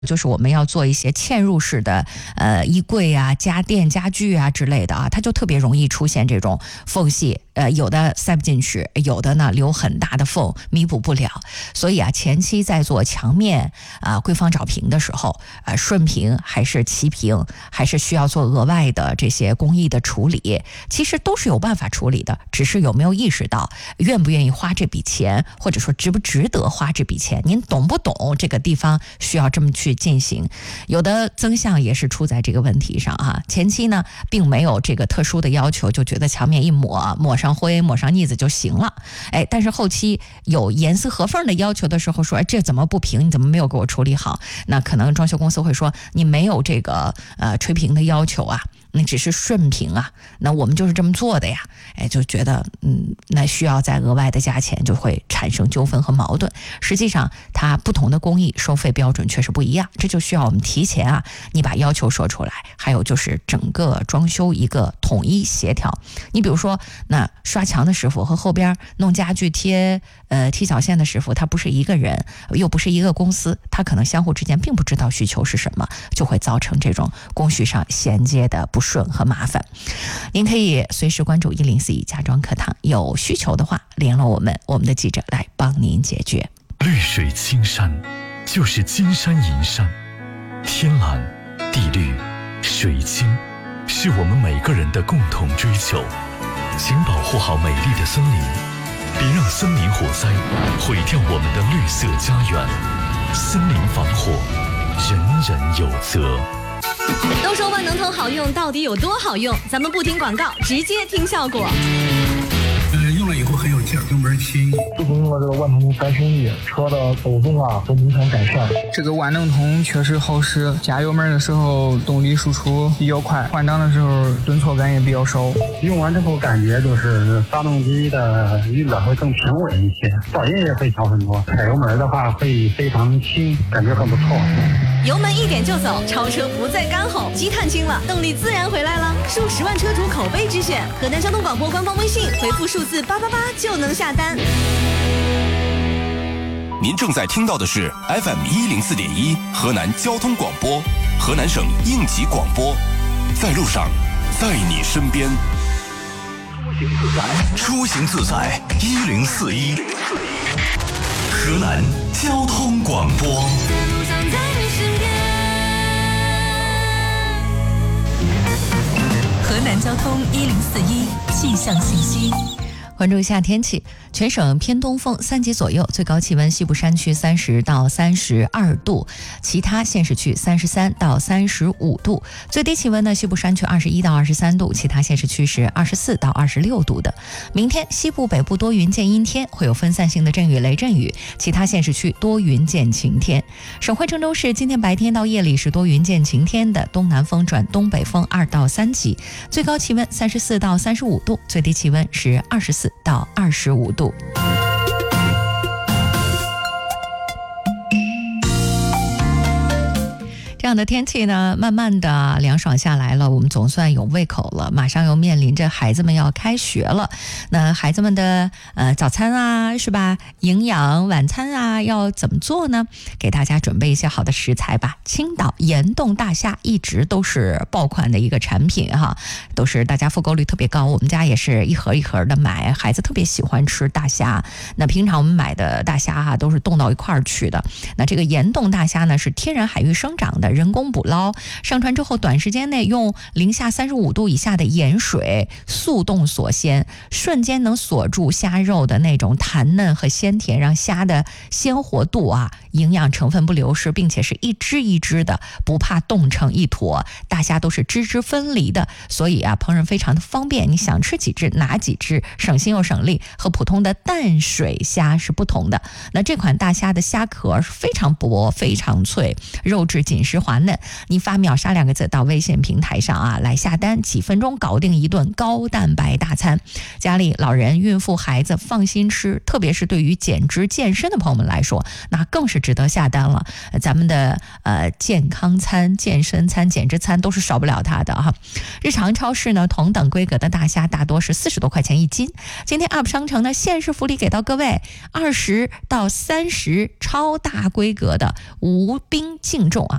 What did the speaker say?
就是我们要做一些嵌入式的衣柜啊、家电、家具啊之类的啊，它就特别容易出现这种缝隙，有的塞不进去，有的呢留很大的缝，弥补不了。所以啊，前期在做墙面规防找平的时候，顺平还是齐平，还是需要做额外的这些工艺的处理，其实都是有办法处理的，只是有没有意识到，愿不愿意花这笔钱，或者说值不值得花这笔钱，您懂不懂这个地方需要这么去进行。有的增项也是出在这个问题上哈，前期呢并没有这个特殊的要求，就觉得墙面一抹上灰抹上腻子就行了，但是后期有严丝合缝的要求的时候说，这怎么不平，你怎么没有给我处理好，那可能装修公司会说你没有这个吹平的要求啊，你只是顺平啊，那我们就是这么做的呀，就觉得那需要再额外的加钱，就会产生纠纷和矛盾。实际上它不同的工艺收费标准确实不一样，这就需要我们提前你把要求说出来，还有就是整个装修一个统一协调。你比如说那刷墙的师傅和后边弄家具贴踢脚线的师傅，他不是一个人，又不是一个公司，他可能相互之间并不知道需求是什么，就会造成这种工序上衔接的不顺和麻烦。您可以随时关注1041家装课堂，有需求的话联络我们的记者来帮您解决。 绿水青山就是金山银山，天蓝地绿水清是我们每个人的共同追求，请保护好美丽的森林，别让森林火灾毁掉我们的绿色家园。森林防火，人人有责。 都说万能通好用，到底有多好用？咱们不听广告，直接听效果。 用了以后很有劲儿，油门轻。 自从用了这个万能通3升1，车的抖动都明显改善。 这个万能通确实好使，加油门的时候动力输出比较快，换挡的时候顿挫感也比较少。 用完之后感觉就是发动机的运转会更平稳一些，噪音也会小很多。踩油门的话会非常轻，感觉很不错。 油门一点就走，超车不再干吼，积碳轻了，动力自然回来了。数10万车主口碑之选，河南交通广播官方微信回复数字888就能下单。 您正在听到的是 FM104.1河南交通广播，河南省应急广播，在路上，在你身边。出行自在1041，河南交通广播。 河南交通1041气象信息。 关注一下天气，全省偏东风3级左右，最高气温西部山区30到32度，其他县市区33到35度。最低气温呢，西部山区21到23度，其他县市区是24到26度的。明天西部北部多云见阴天，会有分散性的阵雨雷阵雨，其他县市区多云见晴天。省会郑州市今天白天到夜里是多云见晴天的，东南风转东北风2到3级，最高气温34到35度，最低气温是24到25度。这样的天气呢，慢慢的凉爽下来了，我们总算有胃口了。马上又面临着孩子们要开学了，那孩子们的早餐啊，是吧？营养晚餐啊，要怎么做呢？给大家准备一些好的食材吧。青岛盐冻大虾一直都是爆款的一个产品哈，都是大家复购率特别高。我们家也是一盒一盒的买，孩子特别喜欢吃大虾。那平常我们买的大虾都是冻到一块儿去的。那这个盐冻大虾呢，是天然海域生长的，人工捕捞，上船之后短时间内用零下35度以下的盐水速冻锁鲜，瞬间能锁住虾肉的那种弹嫩和鲜甜，让虾的鲜活度营养成分不流失，并且是一只一只的，不怕冻成一坨。大虾都是只只分离的，所以烹饪非常的方便，你想吃几只拿几只，省心又省力，和普通的淡水虾是不同的。那这款大虾的虾壳是非常薄非常脆，肉质紧实滑团嫩，你发秒杀2个字到微信平台上啊，来下单，几分钟搞定一顿高蛋白大餐，家里老人、孕妇、孩子放心吃，特别是对于减脂健身的朋友们来说，那更是值得下单了。咱们的健康餐、健身餐、减脂餐都是少不了它的哈。日常超市呢，同等规格的大虾大多是40多块钱一斤。今天 UP 商城呢，限时福利给到各位，20到30超大规格的无冰净重啊。